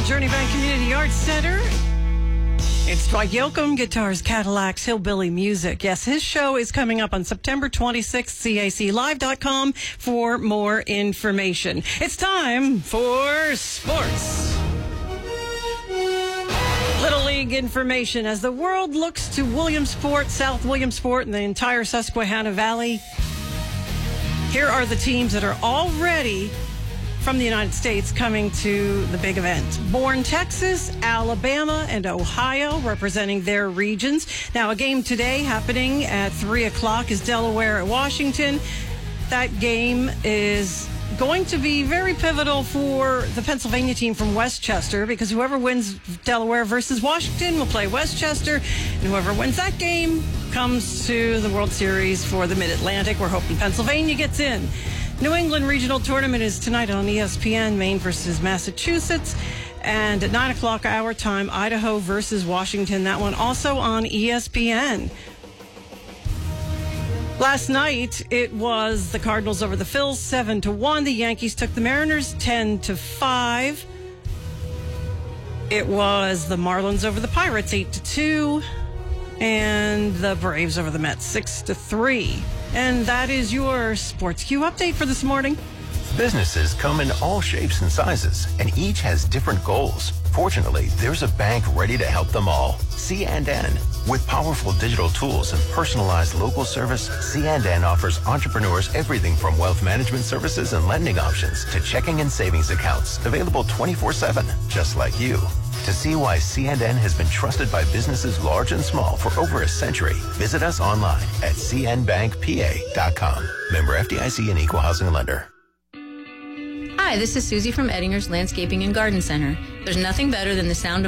Journey Bank Community Arts Center. It's Dwight Yoakam, guitars, Cadillacs, hillbilly music. Yes, his show is coming up on September 26th, CAClive.com for more information. It's time for sports. Little League information. As the world looks to Williamsport, South Williamsport, and the entire Susquehanna Valley, here are the teams that are already from the United States coming to the big event. Bourne, Texas, Alabama, and Ohio representing their regions. Now, a game today happening at 3 o'clock is Delaware at Washington. That game is going to be very pivotal for the Pennsylvania team from Westchester, because whoever wins Delaware versus Washington will play Westchester, and whoever wins that game comes to the World Series for the Mid-Atlantic. We're hoping Pennsylvania gets in. New England Regional Tournament is tonight on ESPN, Maine versus Massachusetts. And at 9 o'clock our time, Idaho versus Washington. That one also on ESPN. Last night, it was the Cardinals over the Phils, 7-1. The Yankees took the Mariners, 10-5. It was the Marlins over the Pirates, 8-2. And the Braves over the Mets, 6-3. And that is your Sports Q update for this morning. Businesses come in all shapes and sizes, and each has different goals. Fortunately, there's a bank ready to help them all. C&N. With powerful digital tools and personalized local service, C&N offers entrepreneurs everything from wealth management services and lending options to checking and savings accounts, available 24/7, just like you. To see why C&N has been trusted by businesses large and small for over a century, visit us online at cnbankpa.com. Member FDIC and Equal Housing Lender. Hi, this is Susie from Edinger's Landscaping and Garden Center. There's nothing better than the sound of